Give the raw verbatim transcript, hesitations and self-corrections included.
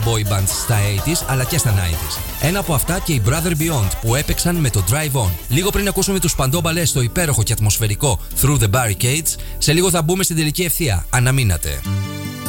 boy bands στα ογδόντα αλλά και στα ενενήντα. Ένα από αυτά και οι Brother Beyond που έπαιξαν με το Drive On. Λίγο πριν ακούσουμε τους Παντόμπαλες στο υπέροχο και ατμοσφαιρικό Through the Barricades, σε λίγο θα μπούμε στην τελική ευθεία. Αναμείνατε.